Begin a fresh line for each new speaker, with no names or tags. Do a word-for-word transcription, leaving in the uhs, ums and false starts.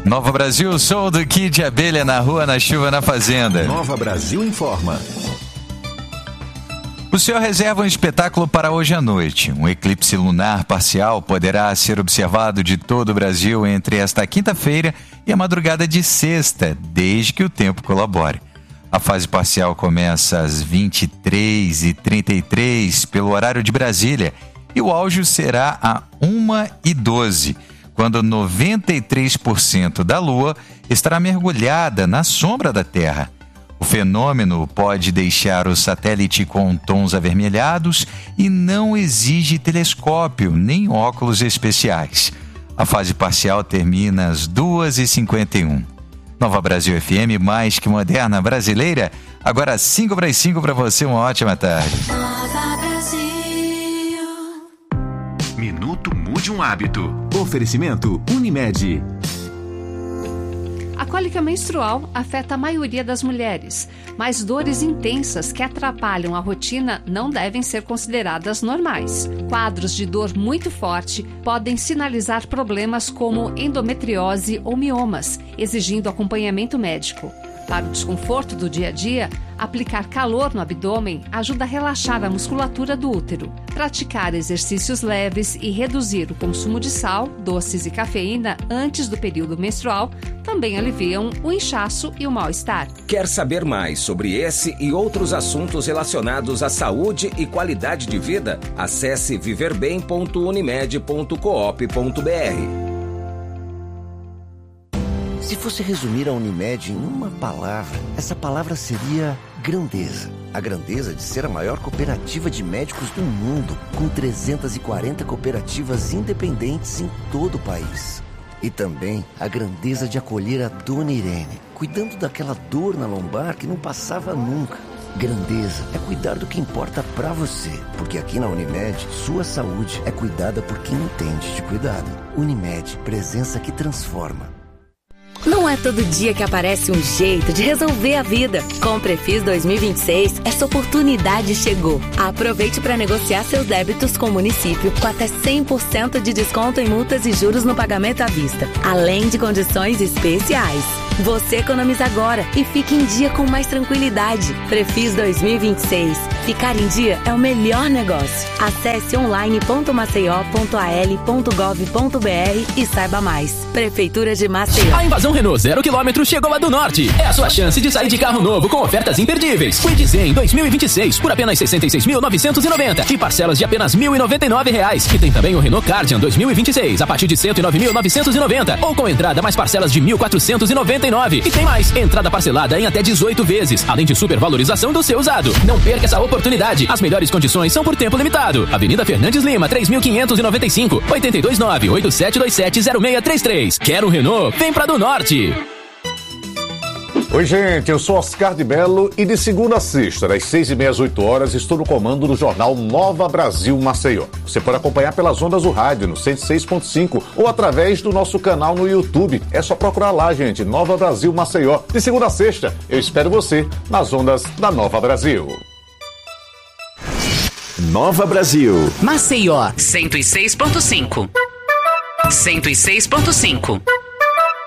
Nova Brasil, sou do Kid Abelha na rua, na chuva, na fazenda.
Nova Brasil informa.
O senhor reserva um espetáculo para hoje à noite. Um eclipse lunar parcial poderá ser observado de todo o Brasil entre esta quinta-feira e a madrugada de sexta, desde que o tempo colabore. A fase parcial começa às vinte e três e trinta e três pelo horário de Brasília e o auge será a uma e doze, quando noventa e três por cento da Lua estará mergulhada na sombra da Terra. O fenômeno pode deixar o satélite com tons avermelhados e não exige telescópio nem óculos especiais. A fase parcial termina às duas e cinquenta e um. Nova Brasil F M, mais que moderna brasileira. Agora cinco para as cinco para você, uma ótima tarde.
Nova Brasil.
Minuto Mude um Hábito. Oferecimento Unimed.
A cólica menstrual afeta a maioria das mulheres, mas dores intensas que atrapalham a rotina não devem ser consideradas normais. Quadros de dor muito forte podem sinalizar problemas como endometriose ou miomas, exigindo acompanhamento médico. Para o desconforto do dia a dia, aplicar calor no abdômen ajuda a relaxar a musculatura do útero. Praticar exercícios leves e reduzir o consumo de sal, doces e cafeína antes do período menstrual também aliviam o inchaço e o mal-estar.
Quer saber mais sobre esse e outros assuntos relacionados à saúde e qualidade de vida? Acesse viver bem ponto unimed ponto coop ponto br.
Se fosse resumir a Unimed em uma palavra, essa palavra seria grandeza. A grandeza de ser a maior cooperativa de médicos do mundo, com trezentas e quarenta cooperativas independentes em todo o país. E também a grandeza de acolher a Dona Irene, cuidando daquela dor na lombar que não passava nunca. Grandeza é cuidar do que importa pra você, porque aqui na Unimed, sua saúde é cuidada por quem entende de cuidado. Unimed, presença que transforma.
Não é todo dia que aparece um jeito de resolver a vida. Com o Prefis dois mil e vinte e seis, essa oportunidade chegou. Aproveite para negociar seus débitos com o município com até cem por cento de desconto em multas e juros no pagamento à vista, além de condições especiais. Você economiza agora e fica em dia com mais tranquilidade. Prefis dois mil e vinte e seis. Ficar em dia é o melhor negócio. Acesse online ponto maceió ponto a l ponto gov ponto b r e saiba mais. Prefeitura de Maceió.
A invasão Renault zero quilômetro chegou a do Norte. É a sua chance de sair de carro novo com ofertas imperdíveis. Kwid Zen dois mil e vinte e seis por apenas sessenta e seis mil novecentos e noventa e parcelas de apenas mil e noventa e nove reais. E tem também o Renault Kardian dois mil e vinte e seis a partir de cento e nove mil novecentos e noventa ou com entrada mais parcelas de mil quatrocentos e noventa e nove. E tem mais, entrada parcelada em até dezoito vezes, além de supervalorização do seu usado. Não perca essa oportunidade. As melhores condições são por tempo limitado. Avenida Fernandes Lima, três mil quinhentos e noventa e cinco, oito dois nove, oito sete dois sete, zero seis três três. Quer um Renault? Vem pra do Norte.
Oi, gente, eu sou Oscar de Mello e de segunda a sexta, das seis e meia às oito horas, estou no comando do jornal Nova Brasil Maceió. Você pode acompanhar pelas ondas do rádio, no cento e seis ponto cinco, ou através do nosso canal no YouTube. É só procurar lá, gente, Nova Brasil Maceió. De segunda a sexta, eu espero você nas ondas da Nova Brasil.
Nova Brasil.
Maceió, cento e seis ponto cinco. cento e seis ponto cinco.